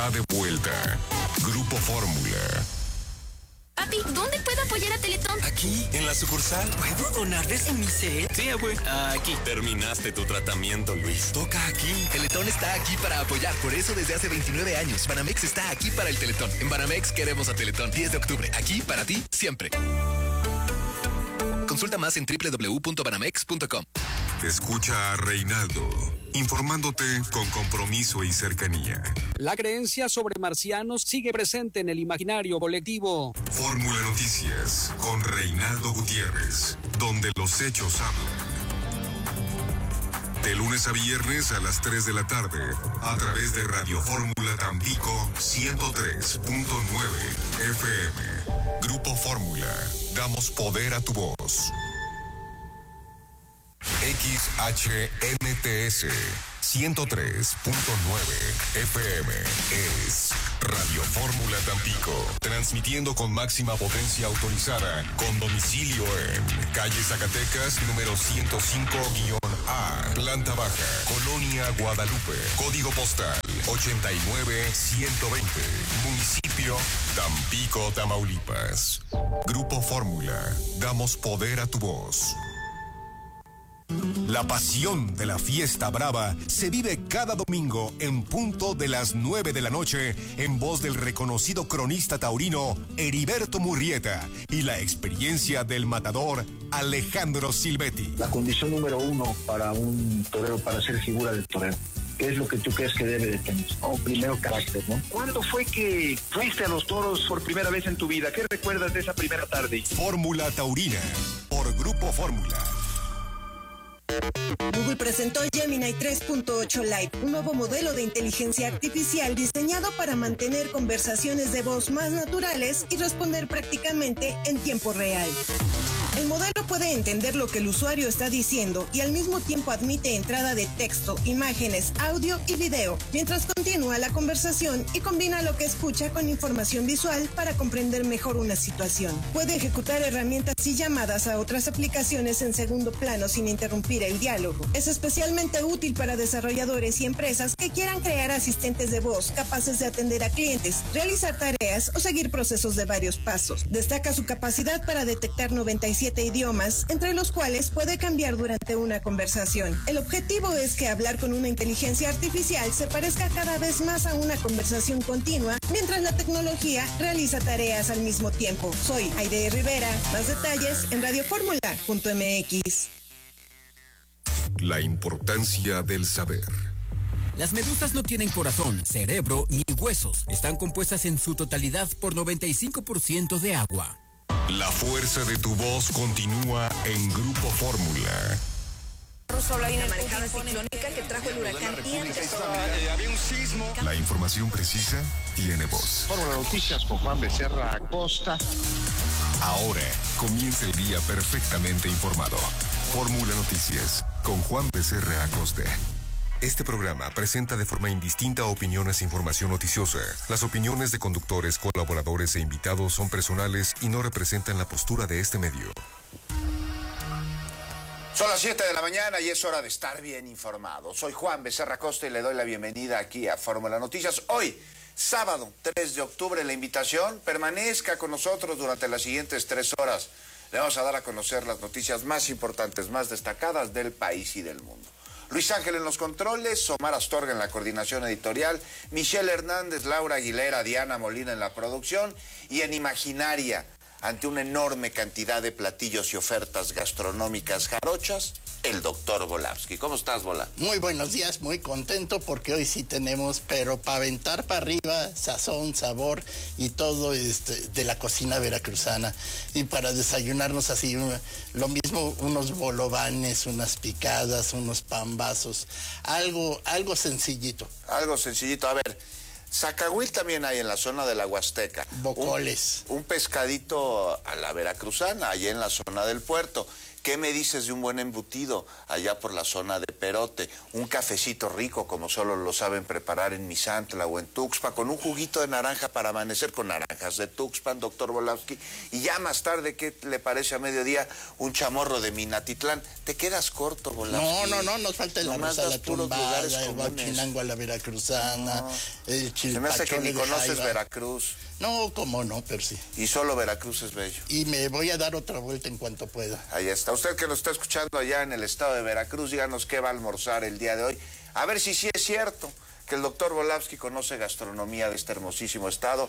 está de vuelta. Grupo Fórmula. Papi, ¿dónde puedo apoyar a Teletón? Aquí, en la sucursal. ¿Puedo donar desde mi cel? Sí, güey. Aquí. Terminaste tu tratamiento, Luis. Toca aquí. Teletón está aquí para apoyar. Por eso desde hace 29 años, Banamex está aquí para el Teletón. En Banamex queremos a Teletón. 10 de octubre. Aquí para ti, siempre. Consulta más en www.banamex.com. Escucha a Reinaldo, informándote con compromiso y cercanía. La creencia sobre marcianos sigue presente en el imaginario colectivo. Fórmula Noticias con Reinaldo Gutiérrez, donde los hechos hablan. De lunes a viernes a las 3 de la tarde, a través de Radio Fórmula Tampico 103.9 FM. Grupo Fórmula, damos poder a tu voz. XHNTS 103.9 FM es Radio Fórmula Tampico, transmitiendo con máxima potencia autorizada, con domicilio en calle Zacatecas, número 105-A, planta baja, Colonia Guadalupe, código postal 89120, municipio Tampico, Tamaulipas. Grupo Fórmula, damos poder a tu voz. La pasión de la fiesta brava se vive cada domingo en punto de las 9 de la noche en voz del reconocido cronista taurino Heriberto Murrieta y la experiencia del matador Alejandro Silvetti. La condición número uno para un torero, para ser figura del torero, ¿qué es lo que tú crees que debe de tener? Primero, carácter, ¿no? ¿Cuándo fue que fuiste a los toros por primera vez en tu vida? ¿Qué recuerdas de esa primera tarde? Fórmula Taurina, por Grupo Fórmula. Google presentó Gemini 3.8 Lite, un nuevo modelo de inteligencia artificial diseñado para mantener conversaciones de voz más naturales y responder prácticamente en tiempo real. El modelo puede entender lo que el usuario está diciendo y al mismo tiempo admite entrada de texto, imágenes, audio y video, mientras continúa la conversación y combina lo que escucha con información visual para comprender mejor una situación. Puede ejecutar herramientas y llamadas a otras aplicaciones en segundo plano sin interrumpir el diálogo. Es especialmente útil para desarrolladores y empresas que quieran crear asistentes de voz capaces de atender a clientes, realizar tareas o seguir procesos de varios pasos. Destaca su capacidad para detectar 97 idiomas, entre los cuales puede cambiar durante una conversación. El objetivo es que hablar con una inteligencia artificial se parezca cada vez más a una conversación continua, mientras la tecnología realiza tareas al mismo tiempo. Soy Aide Rivera. Más detalles en radioformula.mx. La importancia del saber. Las medusas no tienen corazón, cerebro ni huesos. Están compuestas en su totalidad por 95% de agua. La fuerza de tu voz continúa en Grupo Fórmula. Solo hay una marejada ciclónica que trajo el huracán Ian. Había un sismo. La información precisa tiene voz. Fórmula Noticias con Juan Becerra Acosta. Ahora comienza el día perfectamente informado. Fórmula Noticias con Juan Becerra Acosta. Este programa presenta de forma indistinta opiniones e información noticiosa. Las opiniones de conductores, colaboradores e invitados son personales y no representan la postura de este medio. Son las 7 de la mañana y es hora de estar bien informado. Soy Juan Becerra Acosta y le doy la bienvenida aquí a Fórmula Noticias. Hoy, sábado 3 de octubre, la invitación, permanezca con nosotros durante las siguientes 3 horas. Le vamos a dar a conocer las noticias más importantes, más destacadas del país y del mundo. Luis Ángel en los controles, Omar Astorga en la coordinación editorial, Michelle Hernández, Laura Aguilera, Diana Molina en la producción y en Imaginaria, ante una enorme cantidad de platillos y ofertas gastronómicas jarochas, el doctor Volavsky. ¿Cómo estás, Vola? Muy buenos días, muy contento porque hoy sí tenemos, pero para aventar para arriba, sazón, sabor y todo de la cocina veracruzana. Y para desayunarnos así, lo mismo, unos bolovanes, unas picadas, unos pambazos, algo sencillito. Algo sencillito, a ver. Zacahuil también hay en la zona de la Huasteca. Bocoles. Un pescadito a la veracruzana, allá en la zona del puerto. ¿Qué me dices de un buen embutido allá por la zona de Perote? Un cafecito rico como solo lo saben preparar en Misantla o en Tuxpan, con un juguito de naranja para amanecer, con naranjas de Tuxpan, doctor Volavsky. Y ya más tarde, ¿qué le parece a mediodía? Un chamorro de Minatitlán. ¿Te quedas corto, Volavsky? No, nos falta el arroz a la tumbada, el bauchinango a la veracruzana, el chilpachole. Se me hace que ni conoces Jaiba. Veracruz. No, cómo no, pero sí. Y solo Veracruz es bello. Y me voy a dar otra vuelta en cuanto pueda. Ahí está. Usted que nos está escuchando allá en el estado de Veracruz, díganos qué va a almorzar el día de hoy. A ver si sí es cierto que el doctor Volavsky conoce gastronomía de este hermosísimo estado.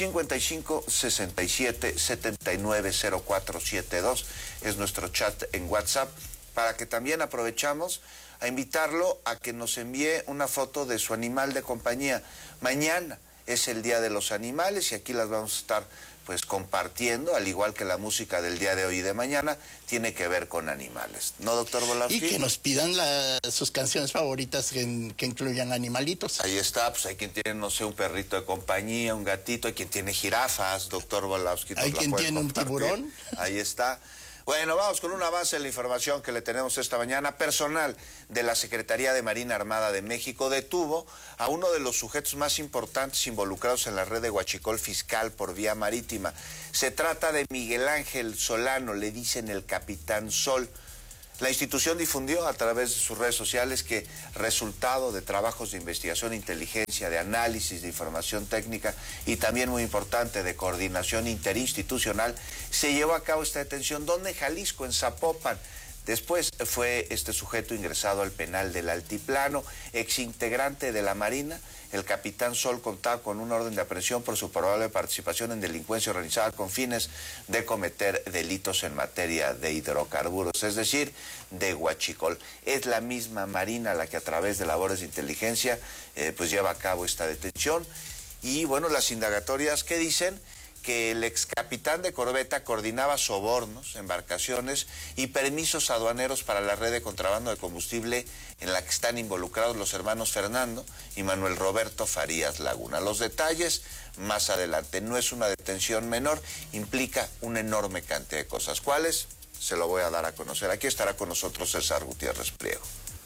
55 67 79 0472 es nuestro chat en WhatsApp, para que también aprovechamos a invitarlo a que nos envíe una foto de su animal de compañía. Mañana es el Día de los Animales y aquí las vamos a estar pues compartiendo, al igual que la música del día de hoy y de mañana, tiene que ver con animales. ¿No, doctor Volavsky? Y que nos pidan sus canciones favoritas que incluyan animalitos. Ahí está, pues hay quien tiene, no sé, un perrito de compañía, un gatito, hay quien tiene jirafas, doctor Volavsky. Hay quien tiene un tiburón. Ahí está. Bueno, vamos con un avance de la información que le tenemos esta mañana. Personal de la Secretaría de Marina Armada de México detuvo a uno de los sujetos más importantes involucrados en la red de huachicol fiscal por vía marítima. Se trata de Miguel Ángel Solano, le dicen el Capitán Sol. La institución difundió a través de sus redes sociales que, resultado de trabajos de investigación, inteligencia, de análisis de información técnica y también, muy importante, de coordinación interinstitucional, se llevó a cabo esta detención. ¿Dónde? En Jalisco, en Zapopan. Después fue este sujeto ingresado al penal del Altiplano, exintegrante de la Marina. El Capitán Sol contaba con una orden de aprehensión por su probable participación en delincuencia organizada con fines de cometer delitos en materia de hidrocarburos, es decir, de huachicol. Es la misma Marina la que a través de labores de inteligencia pues lleva a cabo esta detención. Y bueno, las indagatorias que dicen que el ex capitán de corbeta coordinaba sobornos, embarcaciones y permisos aduaneros para la red de contrabando de combustible en la que están involucrados los hermanos Fernando y Manuel Roberto Farías Laguna. Los detalles más adelante. No es una detención menor, implica una enorme cantidad de cosas. ¿Cuáles? Se lo voy a dar a conocer. Aquí estará con nosotros César Gutiérrez Priego.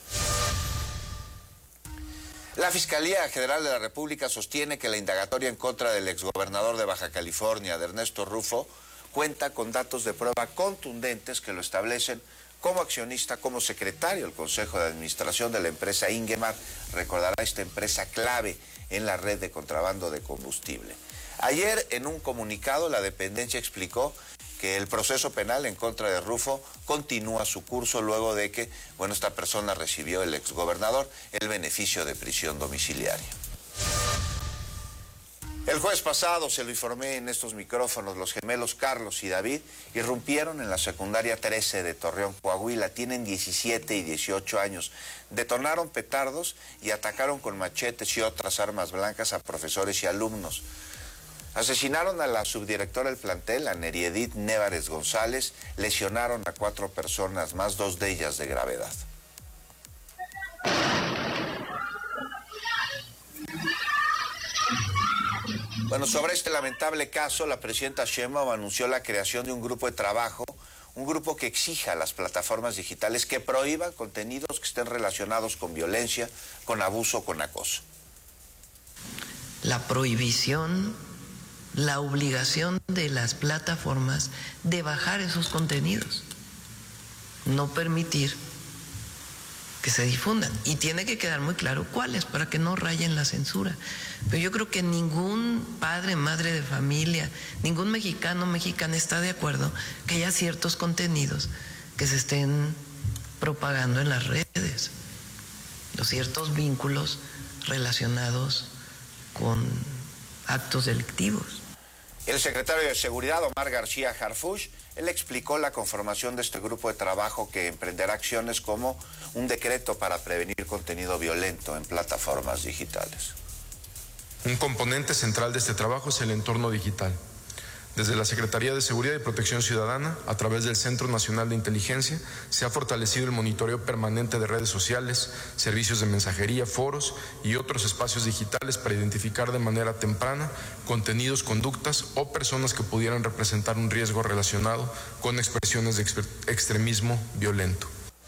La Fiscalía General de la República sostiene que la indagatoria en contra del exgobernador de Baja California, de Ernesto Rufo, cuenta con datos de prueba contundentes que lo establecen como accionista, como secretario del Consejo de Administración de la empresa Ingemar. Recordará esta empresa clave en la red de contrabando de combustible. Ayer, en un comunicado, la dependencia explicó que el proceso penal en contra de Rufo continúa su curso luego de que, bueno, esta persona recibió, el exgobernador, el beneficio de prisión domiciliaria. El jueves pasado, se lo informé en estos micrófonos, los gemelos Carlos y David irrumpieron en la secundaria 13 de Torreón, Coahuila. Tienen 17 y 18 años. Detonaron petardos y atacaron con machetes y otras armas blancas a profesores y alumnos. Asesinaron a la subdirectora del plantel, a Neriedith Névarez González, lesionaron a 4 personas más, 2 de ellas de gravedad. Bueno, sobre este lamentable caso, la presidenta Sheinbaum anunció la creación de un grupo de trabajo, un grupo que exija a las plataformas digitales que prohíban contenidos que estén relacionados con violencia, con abuso, con acoso. La prohibición, la obligación de las plataformas de bajar esos contenidos, no permitir que se difundan. Y tiene que quedar muy claro cuáles, para que no rayen la censura. Pero yo creo que ningún padre, madre de familia, ningún mexicano, mexicana está de acuerdo que haya ciertos contenidos que se estén propagando en las redes, los ciertos vínculos relacionados con actos delictivos. El secretario de Seguridad, Omar García Harfuch, él explicó la conformación de este grupo de trabajo que emprenderá acciones como un decreto para prevenir contenido violento en plataformas digitales. Un componente central de este trabajo es el entorno digital. Desde la Secretaría de Seguridad y Protección Ciudadana, a través del Centro Nacional de Inteligencia, se ha fortalecido el monitoreo permanente de redes sociales, servicios de mensajería, foros y otros espacios digitales para identificar de manera temprana contenidos, conductas o personas que pudieran representar un riesgo relacionado con expresiones de extremismo violento.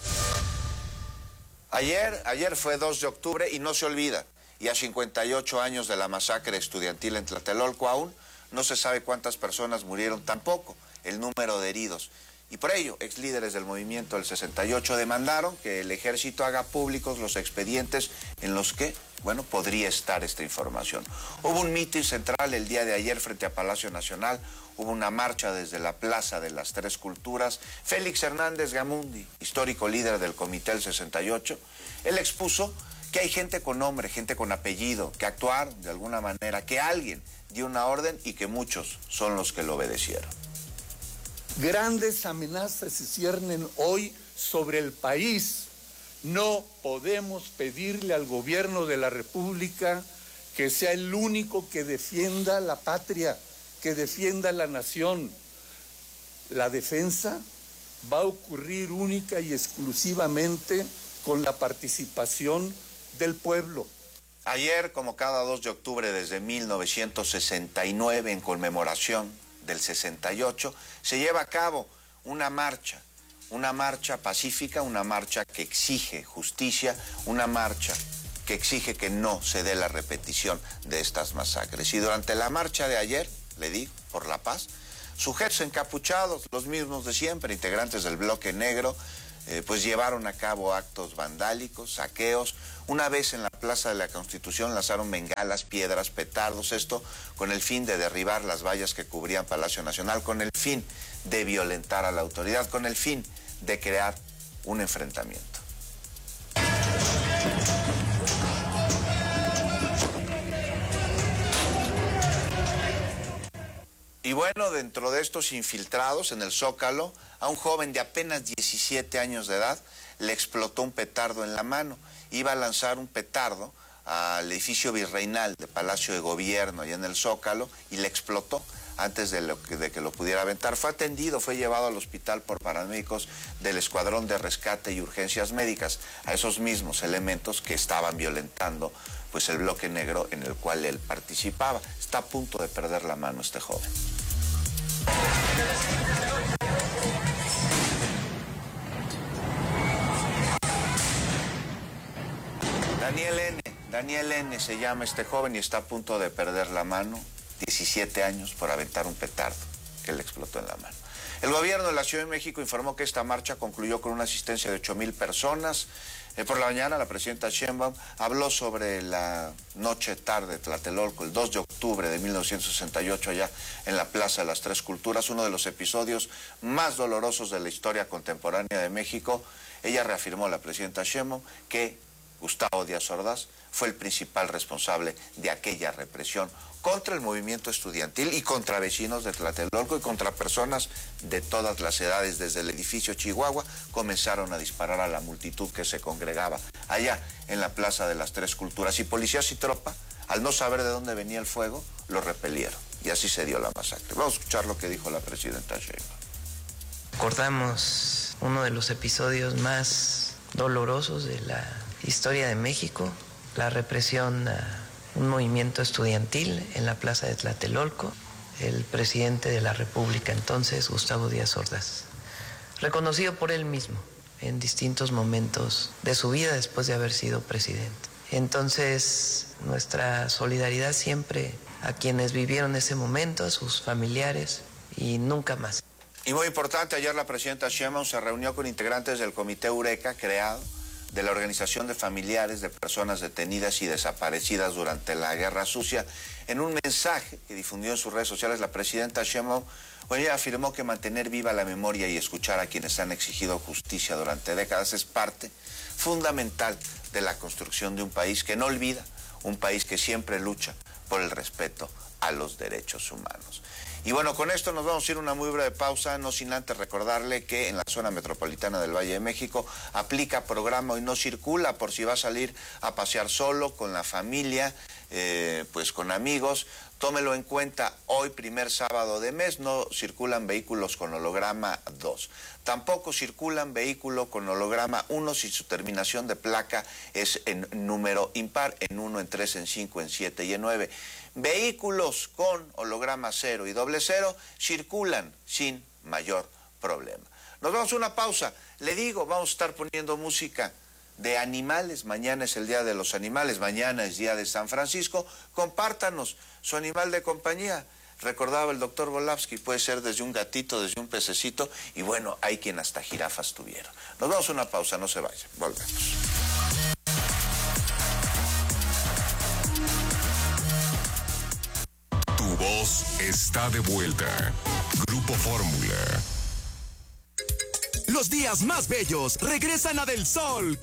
Ayer fue 2 de octubre y no se olvida, y a 58 años de la masacre estudiantil en Tlatelolco aún no se sabe cuántas personas murieron, tampoco el número de heridos. Y por ello, ex líderes del movimiento del 68 demandaron que el ejército haga públicos los expedientes en los que, podría estar esta información. Hubo un mitin central el día de ayer frente a Palacio Nacional, hubo una marcha desde la Plaza de las Tres Culturas. Félix Hernández Gamundi, histórico líder del Comité del 68, él expuso que hay gente con nombre, gente con apellido, que actuaron de alguna manera, que alguien dio una orden y que muchos son los que lo obedecieron. Grandes amenazas se ciernen hoy sobre el país. No podemos pedirle al gobierno de la República que sea el único que defienda la patria, que defienda la nación. La defensa va a ocurrir única y exclusivamente con la participación del pueblo. Ayer, como cada 2 de octubre desde 1969, en conmemoración del 68, se lleva a cabo una marcha pacífica, una marcha que exige justicia, una marcha que exige que no se dé la repetición de estas masacres. Y durante la marcha de ayer, le digo, por la paz, sujetos encapuchados, los mismos de siempre, integrantes del Bloque Negro, pues llevaron a cabo actos vandálicos, saqueos. Una vez en la Plaza de la Constitución lanzaron bengalas, piedras, petardos, esto con el fin de derribar las vallas que cubrían Palacio Nacional, con el fin de violentar a la autoridad, con el fin de crear un enfrentamiento. Y bueno, dentro de estos infiltrados en el Zócalo, a un joven de apenas 17 años de edad le explotó un petardo en la mano. Iba a lanzar un petardo al edificio virreinal de Palacio de Gobierno, allá en el Zócalo, y le explotó antes de que lo pudiera aventar. Fue atendido, fue llevado al hospital por paramédicos del Escuadrón de Rescate y Urgencias Médicas, a esos mismos elementos que estaban violentando pues el Bloque Negro en el cual él participaba. Está a punto de perder la mano este joven. Daniel N. se llama este joven y está a punto de perder la mano, 17 años, por aventar un petardo que le explotó en la mano. El gobierno de la Ciudad de México informó que esta marcha concluyó con una asistencia de 8,000 personas. Por la mañana la presidenta Sheinbaum habló sobre la noche-tarde de Tlatelolco, el 2 de octubre de 1968, allá en la Plaza de las Tres Culturas, uno de los episodios más dolorosos de la historia contemporánea de México. Ella reafirmó, la presidenta Sheinbaum, que Gustavo Díaz Ordaz fue el principal responsable de aquella represión contra el movimiento estudiantil y contra vecinos de Tlatelolco y contra personas de todas las edades. Desde el edificio Chihuahua comenzaron a disparar a la multitud que se congregaba allá en la Plaza de las Tres Culturas. Y policías y tropa, al no saber de dónde venía el fuego, lo repelieron. Y así se dio la masacre. Vamos a escuchar lo que dijo la presidenta Sheinbaum. Recordamos uno de los episodios más dolorosos de la historia de México, la represión a un movimiento estudiantil en la Plaza de Tlatelolco. El presidente de la República entonces, Gustavo Díaz Ordaz, reconocido por él mismo en distintos momentos de su vida después de haber sido presidente. Entonces, nuestra solidaridad siempre a quienes vivieron ese momento, a sus familiares, y nunca más. Y muy importante, ayer la presidenta Sheinbaum se reunió con integrantes del Comité Eureka, creado de la Organización de Familiares de Personas Detenidas y Desaparecidas durante la Guerra Sucia. En un mensaje que difundió en sus redes sociales, la presidenta Sheinbaum ella afirmó que mantener viva la memoria y escuchar a quienes han exigido justicia durante décadas es parte fundamental de la construcción de un país que no olvida, un país que siempre lucha por el respeto a los derechos humanos. Y bueno, con esto nos vamos a ir a una muy breve pausa, no sin antes recordarle que en la zona metropolitana del Valle de México aplica programa Hoy No Circula, por si va a salir a pasear solo, con la familia, pues con amigos. Tómelo en cuenta, hoy, primer sábado de mes, no circulan vehículos con holograma 2. Tampoco circulan vehículos con holograma 1 si su terminación de placa es en número impar, en 1, en 3, en 5, en 7 y en 9. Vehículos con holograma 0 y 00 circulan sin mayor problema. Nos vamos a una pausa. Le digo, vamos a estar poniendo música de animales. Mañana es el Día de los Animales, mañana es Día de San Francisco. Compártanos su animal de compañía. Recordaba el doctor Volavsky, puede ser desde un gatito, desde un pececito, y bueno, hay quien hasta jirafas tuvieron. Nos vamos a una pausa, no se vayan, volvemos. Tu voz está de vuelta. Grupo Fórmula. Los días más bellos regresan a Del Sol